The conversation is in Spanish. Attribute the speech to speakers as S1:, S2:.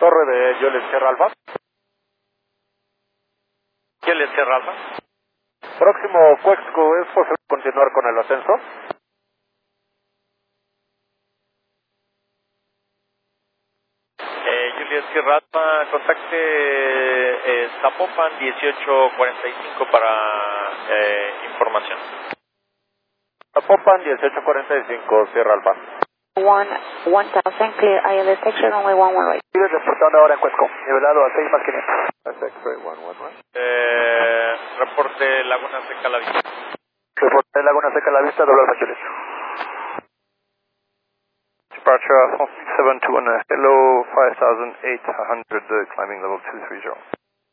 S1: Torre de Juliet Sierra Alfa.
S2: Juliet Sierra Alfa.
S1: Próximo Cuexco, ¿es posible continuar con el ascenso?
S2: Juliet Sierra Alfa, contacte Zapopan 1845 para información.
S1: Zapopan 1845, Sierra Alfa.
S3: 1000 clear, ILS section runway 11 right.
S1: Sigue reportando ahora en Cuexco, nivelado a 6 más 500. That's X-ray 111.
S2: Reporte Laguna Seca La Vista.
S1: Reporte Laguna Seca La Vista, doble Alfa Juliet.
S4: Departure 467 to hello 5800, climbing level 230.